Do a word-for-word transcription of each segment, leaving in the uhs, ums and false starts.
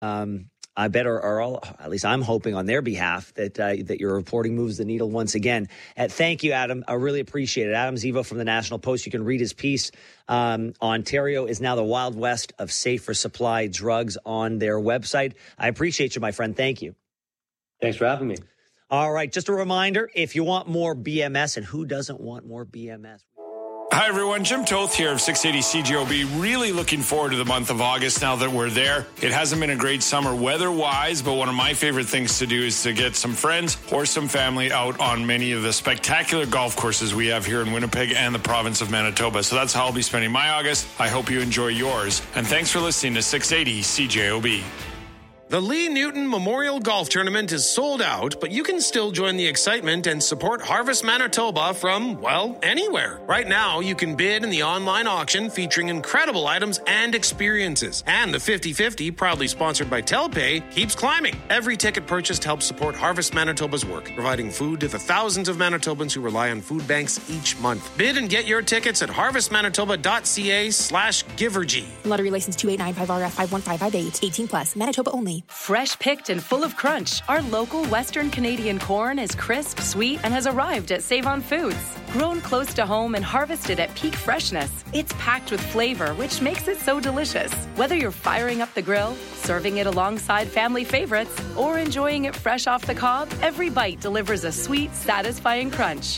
Um, I bet are, are all, at least I'm hoping on their behalf that uh, that your reporting moves the needle once again. Uh, thank you, Adam. I really appreciate it. Adam Zivo from the National Post. You can read his piece. Um, Ontario is now the Wild West of safer supply drugs on their website. I appreciate you, my friend. Thank you. Thanks for having me. All right. Just a reminder, if you want more B M S, and who doesn't want more B M S? Hi, everyone. Jim Toth here of six eighty C J O B. Really looking forward to the month of August now that we're there. It hasn't been a great summer weather-wise, but one of my favorite things to do is to get some friends or some family out on many of the spectacular golf courses we have here in Winnipeg and the province of Manitoba. So that's how I'll be spending my August. I hope you enjoy yours. And thanks for listening to six eighty C J O B. The Lee Newton Memorial Golf Tournament is sold out, but you can still join the excitement and support Harvest Manitoba from, well, anywhere. Right now, you can bid in the online auction featuring incredible items and experiences. And the fifty-fifty, proudly sponsored by Telpay, keeps climbing. Every ticket purchased helps support Harvest Manitoba's work, providing food to the thousands of Manitobans who rely on food banks each month. Bid and get your tickets at harvestmanitoba.ca slash givergy. Lottery license two eight nine five R F five one five five eight. eighteen plus. Manitoba only. Fresh picked and full of crunch, our local Western Canadian corn is crisp, sweet, and has arrived at Save-On Foods. Grown close to home and harvested at peak freshness, it's packed with flavor, which makes it so delicious. Whether you're firing up the grill, serving it alongside family favorites, or enjoying it fresh off the cob, every bite delivers a sweet, satisfying crunch.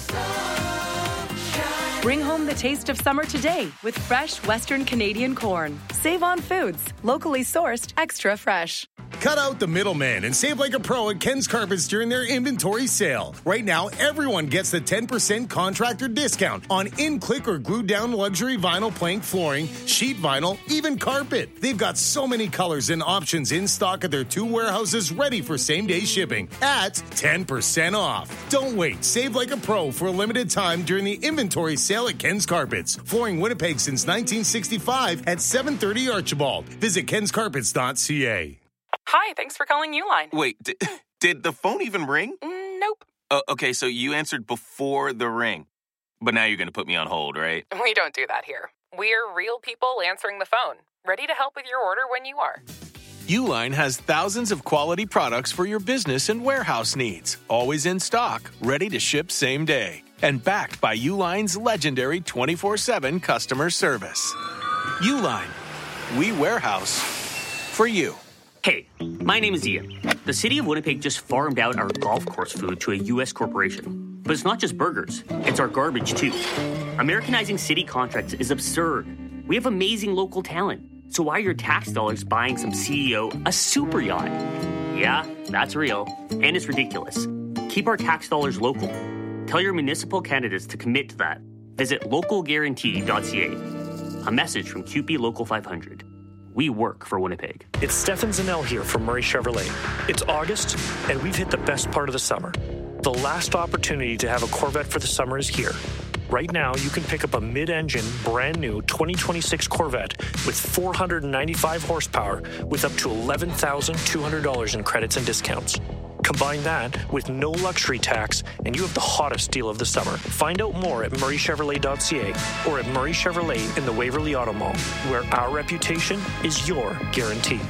Bring home the taste of summer today with fresh Western Canadian corn. Save on Foods, locally sourced, extra fresh. Cut out the middleman and save like a pro at Ken's Carpets during their inventory sale. Right now, everyone gets the ten percent contractor discount on in-click or glued-down luxury vinyl plank flooring, sheet vinyl, even carpet. They've got so many colors and options in stock at their two warehouses ready for same-day shipping at ten percent off. Don't wait. Save like a pro for a limited time during the inventory sale at Ken's Carpets. Flooring Winnipeg since nineteen sixty-five at seven thirty Archibald. Visit kens carpets dot c a. Hi, thanks for calling Uline. Wait, did, did the phone even ring? Mm, nope. Uh, okay, so you answered before the ring. But now you're going to put me on hold, right? We don't do that here. We're real people answering the phone, ready to help with your order when you are. Uline has thousands of quality products for your business and warehouse needs. Always in stock, ready to ship same day. And backed by Uline's legendary twenty-four seven customer service. Uline. We warehouse for you. Hey, my name is Ian. The city of Winnipeg just farmed out our golf course food to a U S corporation. But it's not just burgers, it's our garbage too. Americanizing city contracts is absurd. We have amazing local talent. So why are your tax dollars buying some C E O a super yacht? Yeah, that's real. And it's ridiculous. Keep our tax dollars local. Tell your municipal candidates to commit to that. Visit local guarantee dot c a. A message from Q P Local five hundred. We work for Winnipeg. It's Stefan Zanel here from Murray Chevrolet. It's August, and we've hit the best part of the summer. The last opportunity to have a Corvette for the summer is here. Right now, you can pick up a mid-engine, brand-new twenty twenty-six Corvette with four hundred ninety-five horsepower with up to eleven thousand two hundred dollars in credits and discounts. Combine that with no luxury tax, and you have the hottest deal of the summer. Find out more at murray chevrolet dot c a or at Murray Chevrolet in the Waverly Auto Mall, where our reputation is your guarantee.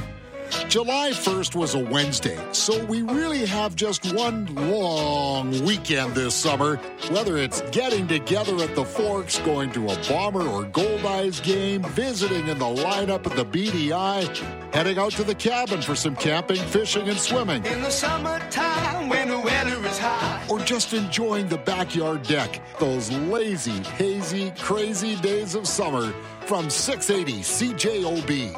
July first was a Wednesday, so we really have just one long weekend this summer. Whether it's getting together at the Forks, going to a Bomber or Gold Eyes game, visiting in the lineup at the B D I, heading out to the cabin for some camping, fishing, and swimming. In the summertime when the weather is high. Or just enjoying the backyard deck. Those lazy, hazy, crazy days of summer from six eighty C J O B.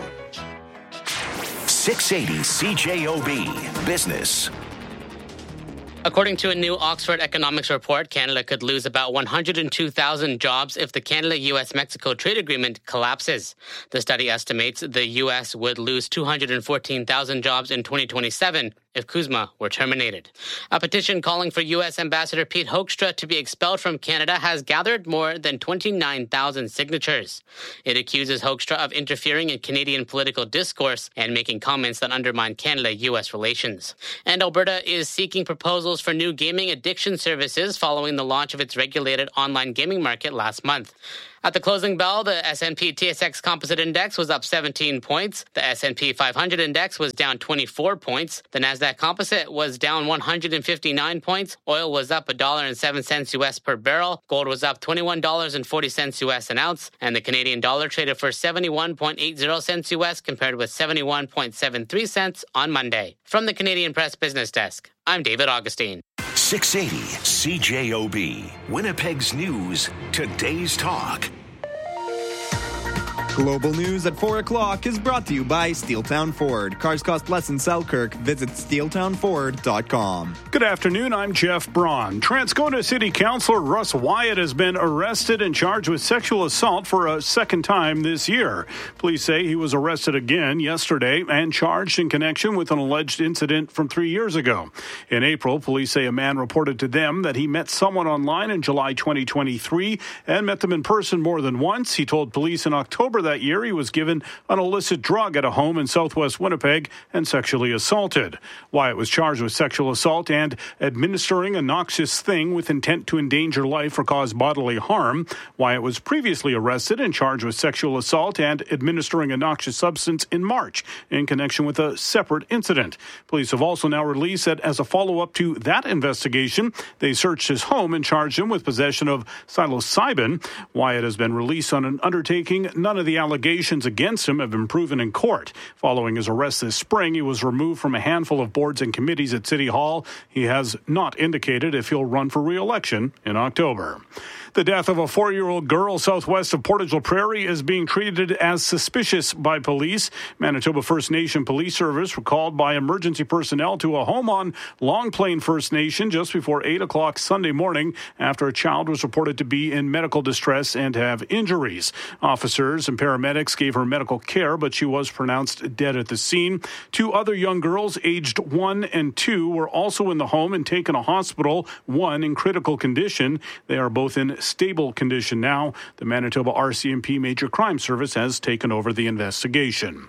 six eighty C J O B Business. According to a new Oxford economics report, Canada could lose about one hundred two thousand jobs if the Canada-U S Mexico trade agreement collapses. The study estimates the U S would lose two hundred fourteen thousand jobs in twenty twenty-seven if CUSMA were terminated. A petition calling for U S Ambassador Pete Hoekstra to be expelled from Canada has gathered more than twenty-nine thousand signatures. It accuses Hoekstra of interfering in Canadian political discourse and making comments that undermine Canada-U S relations. And Alberta is seeking proposals for new gaming addiction services following the launch of its regulated online gaming market last month. At the closing bell, the S and P T S X Composite Index was up seventeen points. The S and P five hundred Index was down twenty-four points. The Nasdaq Composite was down one hundred fifty-nine points. Oil was up one dollar and seven cents U S per barrel. Gold was up twenty-one dollars and forty cents U S an ounce. And the Canadian dollar traded for seventy-one point eight zero cents U S compared with seventy-one point seven three cents on Monday. From the Canadian Press Business Desk, I'm David Augustine. six eighty C J O B, Winnipeg's News, Today's Talk. Global News at four o'clock is brought to you by Steeltown Ford. Cars cost less in Selkirk. Visit steeltown ford dot com. Good afternoon, I'm Jeff Braun. Transcona City Councilor Russ Wyatt has been arrested and charged with sexual assault for a second time this year. Police say he was arrested again yesterday and charged in connection with an alleged incident from three years ago. In April, police say a man reported to them that he met someone online in July twenty twenty-three and met them in person more than once. He told police in October that year he was given an illicit drug at a home in southwest Winnipeg and sexually assaulted. Wyatt was charged with sexual assault and administering a noxious thing with intent to endanger life or cause bodily harm. Wyatt was previously arrested and charged with sexual assault and administering a noxious substance in March in connection with a separate incident. Police have also now released that as a follow-up to that investigation, they searched his home and charged him with possession of psilocybin. Wyatt has been released on an undertaking. None of the allegations against him have been proven in court. Following his arrest this spring, he was removed from a handful of boards and committees at City Hall. He has not indicated if he'll run for re-election in October. The death of a four-year-old girl southwest of Portage la Prairie is being treated as suspicious by police. Manitoba First Nation Police Service were called by emergency personnel to a home on Long Plain First Nation just before eight o'clock Sunday morning after a child was reported to be in medical distress and have injuries. Officers and paramedics gave her medical care, but she was pronounced dead at the scene. Two other young girls, aged one and two, were also in the home and taken to hospital, one in critical condition. They are both in stable condition now. The Manitoba R C M P Major Crime Service has taken over the investigation.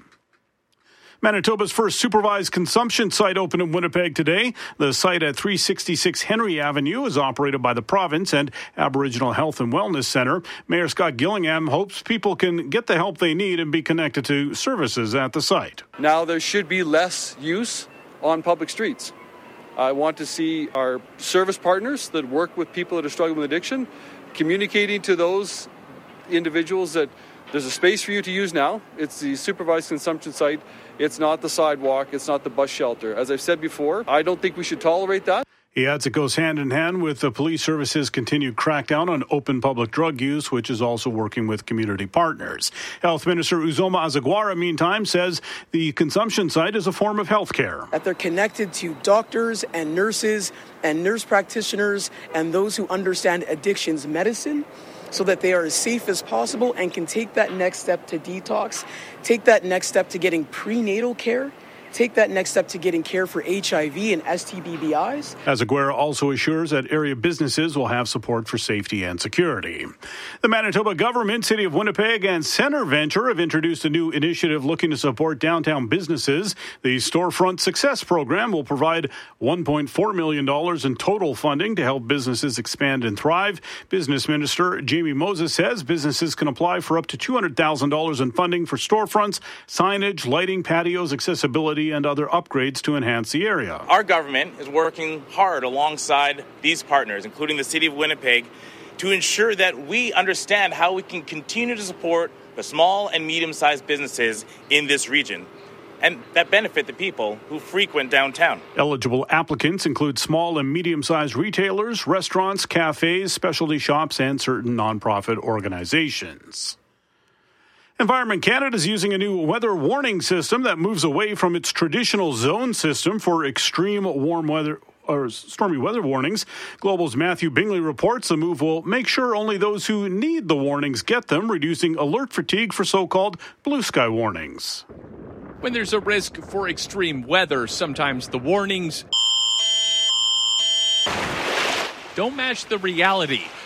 Manitoba's first supervised consumption site opened in Winnipeg today. The site at three sixty-six Henry Avenue is operated by the province and Aboriginal Health and Wellness Centre. Mayor Scott Gillingham hopes people can get the help they need and be connected to services at the site. Now there should be less use on public streets. I want to see our service partners that work with people that are struggling with addiction communicating to those individuals that there's a space for you to use now. It's the supervised consumption site. It's not the sidewalk. It's not the bus shelter. As I've said before, I don't think we should tolerate that. He adds it goes hand in hand with the police service's continued crackdown on open public drug use, which is also working with community partners. Health Minister Uzoma Azaguara, meantime, says the consumption site is a form of health care. That they're connected to doctors and nurses and nurse practitioners and those who understand addictions medicine, so that they are as safe as possible and can take that next step to detox, take that next step to getting prenatal care, take that next step to getting care for H I V and S T D B Is. Azaguera also assures that area businesses will have support for safety and security. The Manitoba government, City of Winnipeg, and Centre Venture have introduced a new initiative looking to support downtown businesses. The Storefront Success Program will provide one point four million dollars in total funding to help businesses expand and thrive. Business Minister Jamie Moses says businesses can apply for up to two hundred thousand dollars in funding for storefronts, signage, lighting, patios, accessibility, and other upgrades to enhance the area. Our government is working hard alongside these partners, including the City of Winnipeg, to ensure that we understand how we can continue to support the small and medium-sized businesses in this region and that benefit the people who frequent downtown. Eligible applicants include small and medium-sized retailers, restaurants, cafes, specialty shops, and certain nonprofit organizations. Environment Canada is using a new weather warning system that moves away from its traditional zone system for extreme warm weather or stormy weather warnings. Global's Matthew Bingley reports the move will make sure only those who need the warnings get them, reducing alert fatigue for so-called blue sky warnings. When there's a risk for extreme weather, sometimes the warnings don't match the reality.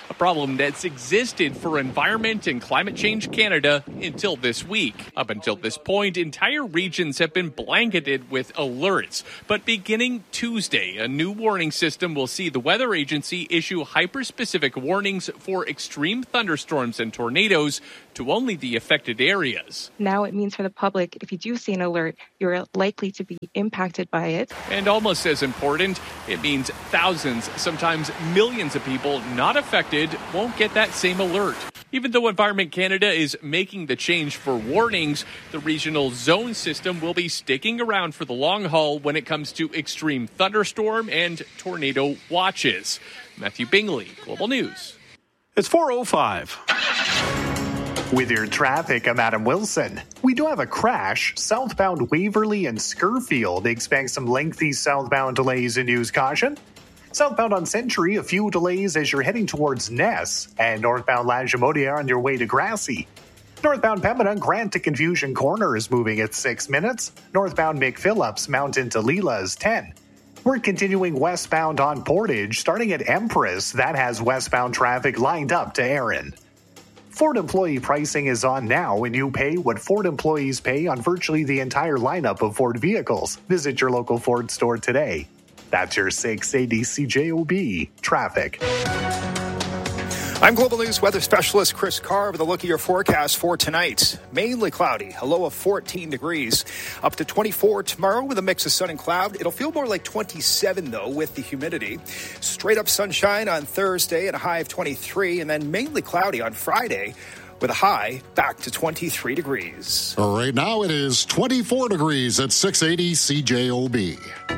a problem that's existed for Environment and Climate Change Canada until this week. Up until this point, entire regions have been blanketed with alerts. But beginning Tuesday, a new warning system will see the weather agency issue hyper-specific warnings for extreme thunderstorms and tornadoes to only the affected areas. Now it means for the public, if you do see an alert, you're likely to be impacted by it. And almost as important, it means thousands, sometimes millions of people not affected won't get that same alert. Even though Environment Canada is making the change for warnings, the regional zone system will be sticking around for the long haul when it comes to extreme thunderstorm and tornado watches. Matthew Bingley, Global News. It's four oh five. With your traffic, I'm Adam Wilson. We do have a crash southbound Waverly and Scurfield. Expect some lengthy southbound delays and use caution. Southbound on Century, a few delays as you're heading towards Ness, and northbound Lagimodia on your way to Grassy. Northbound Pembina, Grant to Confusion Corner is moving at six minutes. Northbound McPhillips, Mountain to Leela is ten. We're continuing westbound on Portage, starting at Empress. That has westbound traffic lined up to Erin. Ford employee pricing is on now, and you pay what Ford employees pay on virtually the entire lineup of Ford vehicles. Visit your local Ford store today. That's your six eighty C J O B traffic. I'm Global News weather specialist Chris Carr with a look at your forecast for tonight. Mainly cloudy, a low of fourteen degrees, up to twenty-four tomorrow with a mix of sun and cloud. It'll feel more like twenty-seven, though, with the humidity. Straight up sunshine on Thursday and a high of twenty-three, and then mainly cloudy on Friday with a high back to twenty-three degrees. Right now it is twenty-four degrees at six eighty C J O B.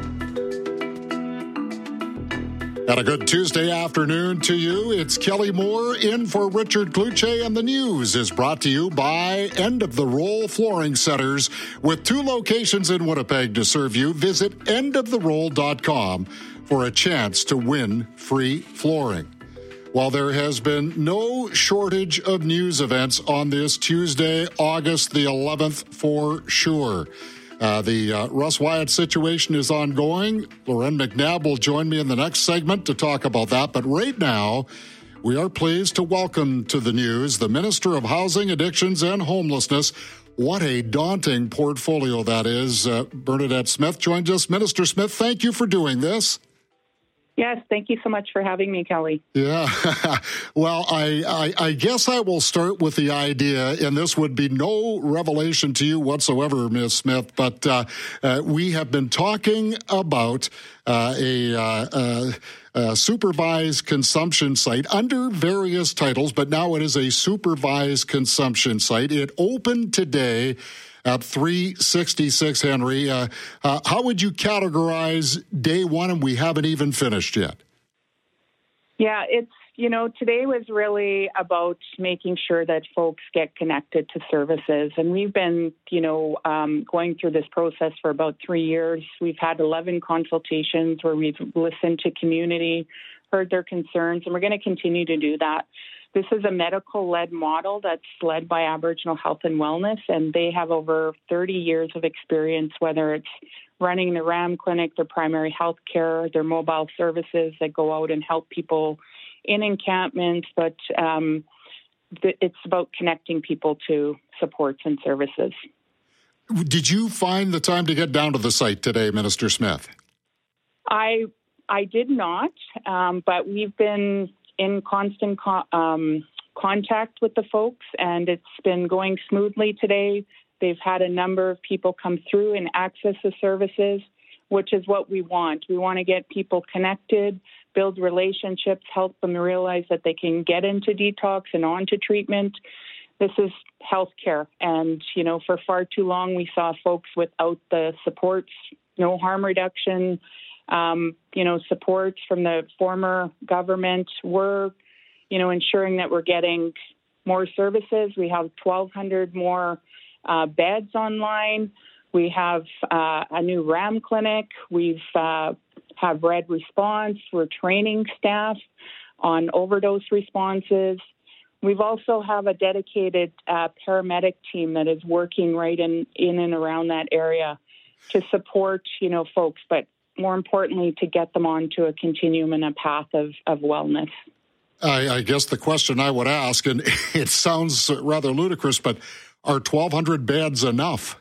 And a good Tuesday afternoon to you. It's Kelly Moore in for Richard Kluche, and the news is brought to you by End of the Roll Flooring Centers. With two locations in Winnipeg to serve you, visit end of the roll dot com for a chance to win free flooring. While there has been no shortage of news events on this Tuesday, August the eleventh, for sure. Uh, the uh, Russ Wyatt situation is ongoing. Loren McNabb will join me in the next segment to talk about that. But right now, we are pleased to welcome to the news the Minister of Housing, Addictions, and Homelessness. What a daunting portfolio that is. Uh, Bernadette Smith joins us. Minister Smith, thank you for doing this. Yes, thank you so much for having me, Kelly. Yeah. Well, I, I, I guess I will start with the idea, and this would be no revelation to you whatsoever, Miz Smith, but uh, uh, we have been talking about uh, a, uh, uh, a supervised consumption site under various titles, but now it is a supervised consumption site. It opened today at three sixty-six Henry. Uh, uh, how would you categorize day one, and we haven't even finished yet? Yeah, it's, you know, today was really about making sure that folks get connected to services. And we've been, you know, um, going through this process for about three years. We've had eleven consultations where we've listened to community, heard their concerns, and we're going to continue to do that. This is a medical-led model that's led by Aboriginal Health and Wellness, and they have over thirty years of experience, whether it's running the RAM clinic, their primary health care, their mobile services that go out and help people in encampments, but um, th- it's about connecting people to supports and services. Did you find the time to get down to the site today, Minister Smith? I I did not, um, but we've been in constant co- um, contact with the folks, and it's been going smoothly today. They've had a number of people come through and access the services, which is what we want. We want to get people connected, build relationships, help them realize that they can get into detox and onto treatment. This is healthcare, and, you know, for far too long we saw folks without the supports, no harm reduction, Um, you know, supports from the former government. We're, you know, ensuring that we're getting more services. We have twelve hundred more uh, beds online. We have uh, a new RAM clinic. We've uh, have Red Response. We're training staff on overdose responses. We've also have a dedicated uh, paramedic team that is working right in, in and around that area to support, you know, folks, but more importantly, to get them onto a continuum and a path of, of wellness. I, I guess the question I would ask, and it sounds rather ludicrous, but are twelve hundred beds enough?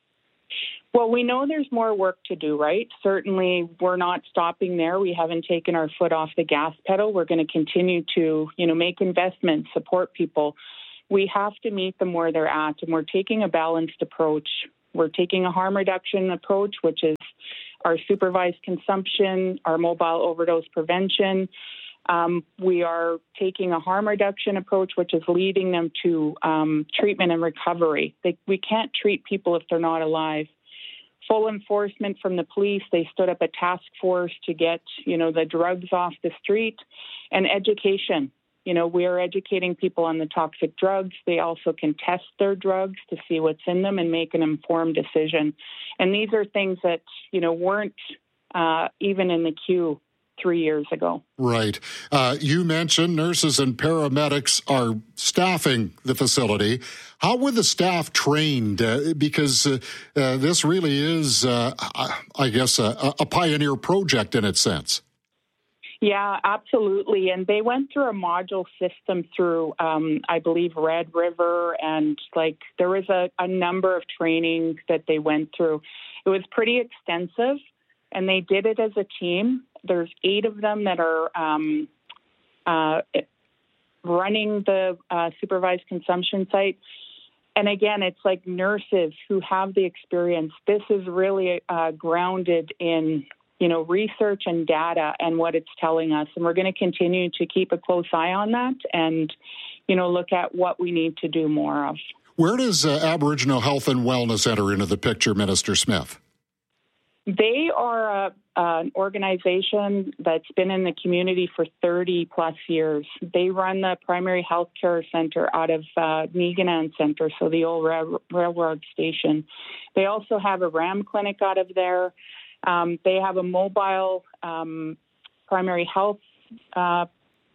Well, we know there's more work to do, right? Certainly, we're not stopping there. We haven't taken our foot off the gas pedal. We're going to continue to, you know, make investments, support people. We have to meet them where they're at, and we're taking a balanced approach. We're taking a harm reduction approach, which is our supervised consumption, our mobile overdose prevention. Um, we are taking a harm reduction approach, which is leading them to um, treatment and recovery. They, we can't treat people if they're not alive. Full enforcement from the police. They stood up a task force to get, you know, the drugs off the street, and education. You know, we are educating people on the toxic drugs. They also can test their drugs to see what's in them and make an informed decision. And these are things that, you know, weren't uh, even in the queue three years ago. Right. Uh, you mentioned nurses and paramedics are staffing the facility. How were the staff trained? Uh, because uh, uh, this really is, uh, I guess, a, a pioneer project in its sense. Yeah, absolutely. And they went through a module system through, um, I believe, Red River. And like there was a, a number of trainings that they went through. It was pretty extensive, and they did it as a team. There's eight of them that are um, uh, running the uh, supervised consumption site. And again, it's like nurses who have the experience. This is really uh, grounded in, you know, research and data and what it's telling us. And we're going to continue to keep a close eye on that and, you know, look at what we need to do more of. Where does uh, Aboriginal Health and Wellness enter into the picture, Minister Smith? They are a, uh, an organization that's been in the community for thirty plus years. They run the primary health care center out of uh, Meaganan Center, so the old rail- railroad station. They also have a RAM clinic out of there. Um, they have a mobile um, primary health uh,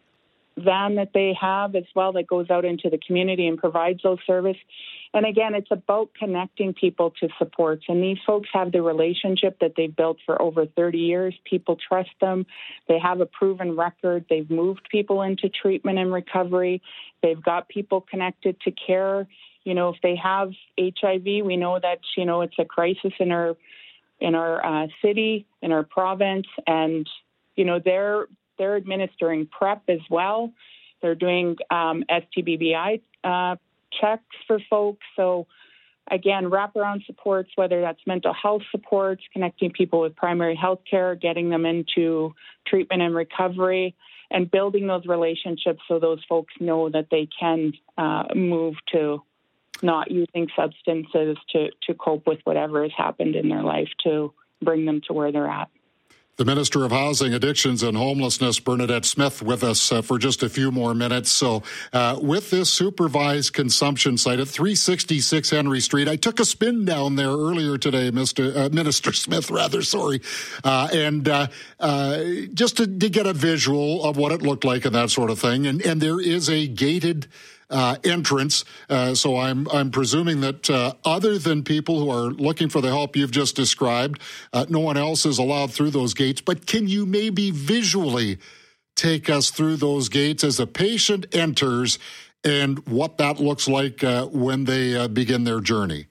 van that they have as well that goes out into the community and provides those services. And again, it's about connecting people to supports. And these folks have the relationship that they've built for over thirty years. People trust them. They have a proven record. They've moved people into treatment and recovery. They've got people connected to care. You know, if they have H I V, we know that, you know, it's a crisis in our in our uh, city, in our province. And, you know, they're they're administering PrEP as well. They're doing um, S T B B I uh checks for folks. So again, wraparound supports, whether that's mental health supports, connecting people with primary health care, getting them into treatment and recovery, and building those relationships so those folks know that they can uh, move to not using substances to, to cope with whatever has happened in their life to bring them to where they're at. The Minister of Housing, Addictions and Homelessness, Bernadette Smith, with us uh, for just a few more minutes. So uh, with this supervised consumption site at three sixty-six Henry Street, I took a spin down there earlier today, Mister Uh, Minister Smith, rather, sorry, uh, and uh, uh, just to, to get a visual of what it looked like and that sort of thing. And, and there is a gated Uh, entrance. Uh, so I'm I'm presuming that uh, other than people who are looking for the help you've just described, uh, no one else is allowed through those gates. But can you maybe visually take us through those gates as a patient enters and what that looks like uh, when they uh, begin their journey?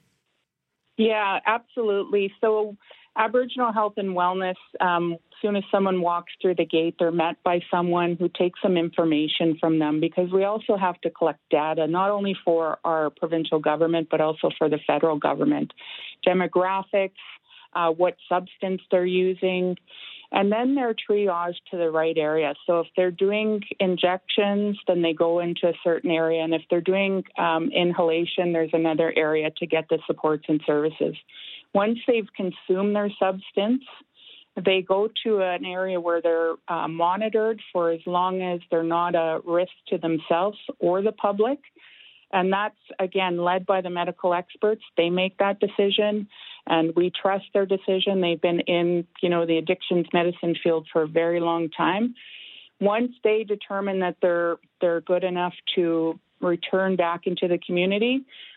Yeah, absolutely. So Aboriginal Health and Wellness, um, as soon as someone walks through the gate, they're met by someone who takes some information from them, because we also have to collect data, not only for our provincial government, but also for the federal government. Demographics, uh, what substance they're using, and then they're triaged to the right area. So if they're doing injections, then they go into a certain area. And if they're doing um, inhalation, there's another area to get the supports and services. Once they've consumed their substance, they go to an area where they're uh, monitored for as long as they're not a risk to themselves or the public. And that's, again, led by the medical experts. They make that decision, and we trust their decision. They've been in, you know, the addictions medicine field for a very long time. Once they determine that they're they're good enough to return back into the community,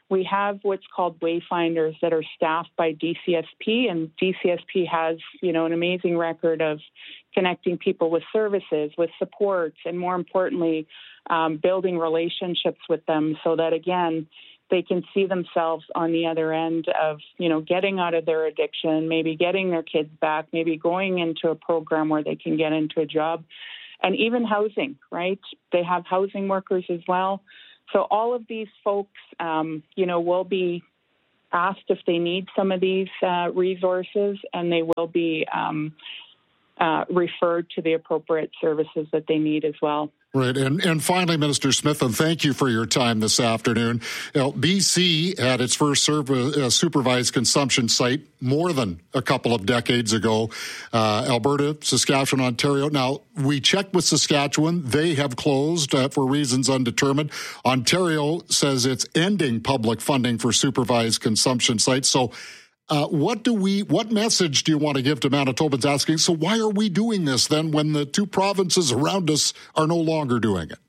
we have what's called wayfinders that are staffed by D C S P, and D C S P has, you know, an amazing record of connecting people with services, with supports, and more importantly, um, building relationships with them so that, again, they can see themselves on the other end of, you know, getting out of their addiction, maybe getting their kids back, maybe going into a program where they can get into a job, and even housing, right? They have housing workers as well. So all of these folks, um, you know, will be asked if they need some of these uh, resources, and they will be um, uh, referred to the appropriate services that they need as well. Right. And and finally, Minister Smith, and thank you for your time this afternoon. You know, B C had its first serv- uh, supervised consumption site more than a couple of decades ago. Uh, Alberta, Saskatchewan, Ontario. Now, we checked with Saskatchewan. They have closed uh, for reasons undetermined. Ontario says it's ending public funding for supervised consumption sites. So Uh, what do we, what message do you want to give to Manitobans asking, so why are we doing this then when the two provinces around us are no longer doing it?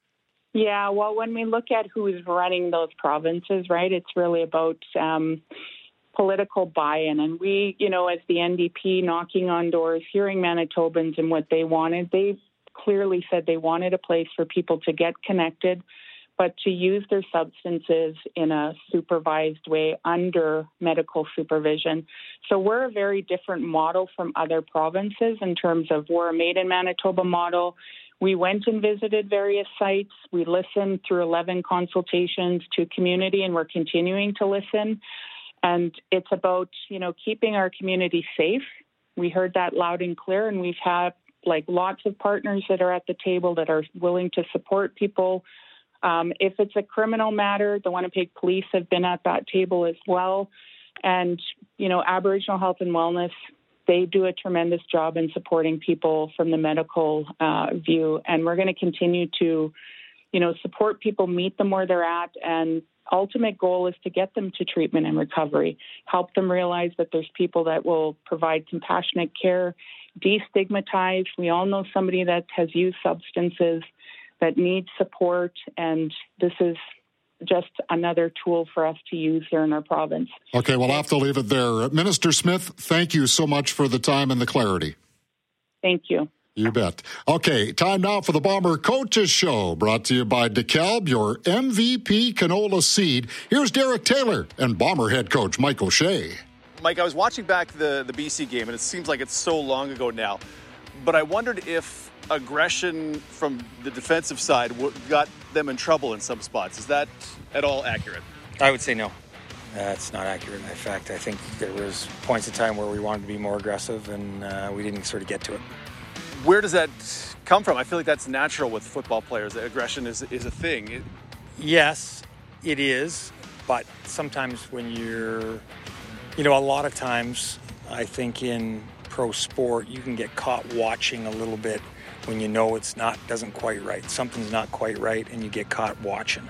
Yeah, well, when we look at who is running those provinces, right, it's really about um, political buy-in. And we, you know, as the N D P knocking on doors, hearing Manitobans and what they wanted, they clearly said they wanted a place for people to get connected, but to use their substances in a supervised way under medical supervision. So we're a very different model from other provinces in terms of we're a Made in Manitoba model. We went and visited various sites. We listened through eleven consultations to community, and we're continuing to listen. And it's about, you know, keeping our community safe. We heard that loud and clear, and we've had like lots of partners that are at the table that are willing to support people. Um, if it's a criminal matter, the Winnipeg Police have been at that table as well. And, you know, Aboriginal Health and Wellness, they do a tremendous job in supporting people from the medical uh, view. And we're going to continue to, you know, support people, meet them where they're at. And ultimate goal is to get them to treatment and recovery, help them realize that there's people that will provide compassionate care, destigmatize. We all know somebody that has used substances that need support, and this is just another tool for us to use here in our province. Okay, we'll have to leave it there. Minister Smith, thank you so much for the time and the clarity. Thank you. You bet. Okay, time now for the Bomber Coaches Show, brought to you by DeKalb, your M V P canola seed. Here's Derek Taylor and Bomber head coach Mike O'Shea. Mike, I was watching back the, the B C game, and it seems like it's so long ago now, but I wondered if aggression from the defensive side got them in trouble in some spots. Is that at all accurate? I would say no. That's not accurate. In fact, I think there was points in time where we wanted to be more aggressive, and uh, we didn't sort of get to it. Where does that come from? I feel like that's natural with football players. That aggression is is a thing. It... Yes, it is. But sometimes when you're, you know, a lot of times I think in pro sport you can get caught watching a little bit when you know it's not, doesn't quite right. Something's not quite right, and you get caught watching.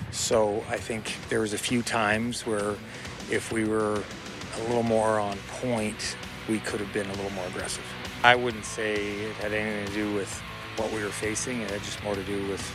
So I think there was a few times where if we were a little more on point, we could have been a little more aggressive. I wouldn't say it had anything to do with what we were facing. It had just more to do with,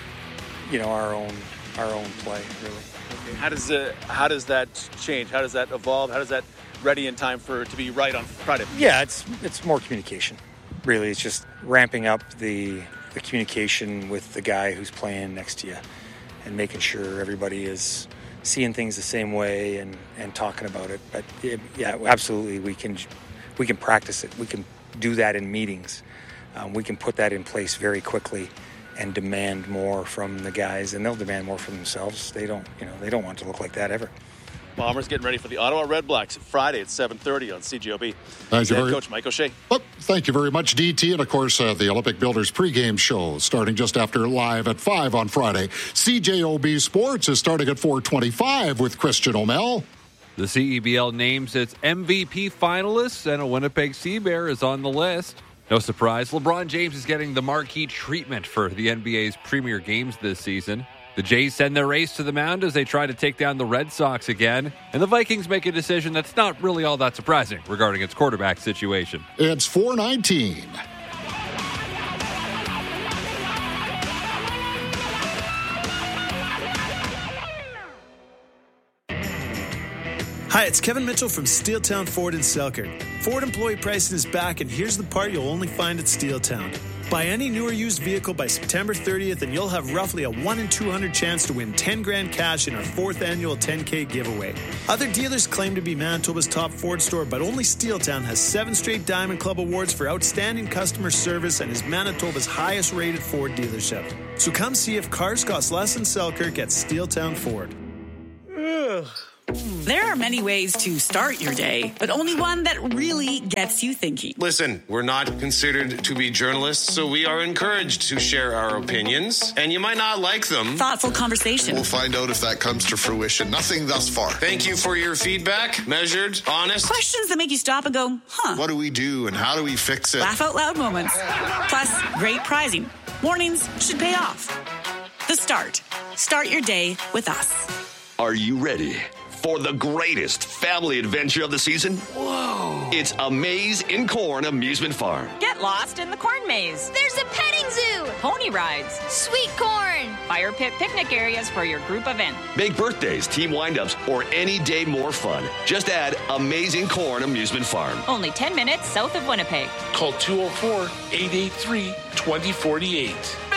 you know, our own our own play, really. How does uh, how does that change? How does that evolve? How does that ready in time for it to be right on Friday? Yeah, it's it's more communication. Really, it's just ramping up the the communication with the guy who's playing next to you and making sure everybody is seeing things the same way and, and talking about it. But it, yeah, absolutely, we can we can practice it. We can do that in meetings. Um, we can put that in place very quickly and demand more from the guys, and they'll demand more from themselves. They don't, you know, they don't want to look like that ever. Bombers getting ready for the Ottawa Redblacks Friday at seven thirty on C J O B. Thank you, Head very, Coach Mike O'Shea. Oh, thank you very much, D T. And, of course, uh, the Olympic Builders pregame show starting just after live at five on Friday. C J O B Sports is starting at four twenty-five with Christian O'Mell. The C E B L names its M V P finalists, and a Winnipeg Sea Bear is on the list. No surprise, LeBron James is getting the marquee treatment for the N B A's premier games this season. The Jays send their ace to the mound as they try to take down the Red Sox again, and the Vikings make a decision that's not really all that surprising regarding its quarterback situation. It's four nineteen. Hi, it's Kevin Mitchell from Steeltown Ford in Selkirk. Ford employee pricing is back, and here's the part you'll only find at Steeltown. Buy any new or used vehicle by September thirtieth, and you'll have roughly a one in two hundred chance to win ten grand cash in our fourth annual ten K giveaway. Other dealers claim to be Manitoba's top Ford store, but only Steeltown has seven straight Diamond Club awards for outstanding customer service and is Manitoba's highest rated Ford dealership. So come see if cars cost less in Selkirk at Steeltown Ford. Ugh. There are many ways to start your day, but only one that really gets you thinking. Listen, we're not considered to be journalists, so we are encouraged to share our opinions, and you might not like them. Thoughtful conversation. We'll find out if that comes to fruition. Nothing thus far. Thank you for your feedback. Measured, honest. Questions that make you stop and go, huh. What do we do, and how do we fix it? Laugh out loud moments. Plus, great prizing. Mornings should pay off. The Start. Start your day with us. Are you ready for the greatest family adventure of the season? Whoa. It's A Maze in Corn Amusement Farm. Get lost in the corn maze. There's a petting zoo. Pony rides. Sweet corn. Fire pit picnic areas for your group event. Make birthdays, team windups, or any day more fun. Just add Amazing Corn Amusement Farm. Only ten minutes south of Winnipeg. Call two oh four, eight eight three, two oh four eight.